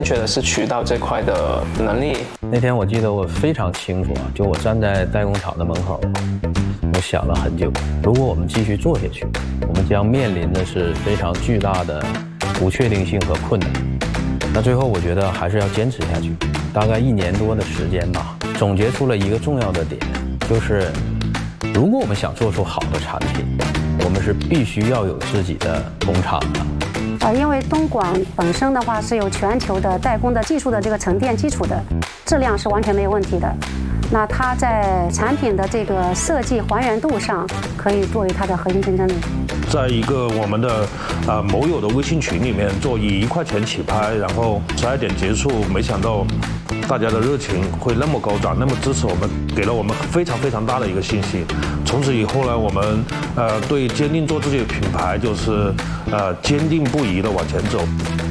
觉得是渠道这块的能力。 那天我记得我非常清楚啊，就我站在代工厂的门口，我想了很久，如果我们继续做下去，我们将面临的是非常巨大的不确定性和困难。那最后我觉得还是要坚持下去，大概1年多的时间吧，总结出了一个重要的点，就是如果我们想做出好的产品，我们是必须要有自己的工厂的。 因为东莞本身的话是有全球的代工的技术的这个沉淀基础的，质量是完全没有问题的。那它在产品的这个设计还原度上，可以作为它的核心竞争力。 在一个我们的某友的微信群里面做以1块钱起拍，然后12点结束，没想到大家的热情会那么高涨，那么支持我们，给了我们非常非常大的一个信息。从此以后呢，我们对坚定做自己的品牌就是坚定不移的往前走。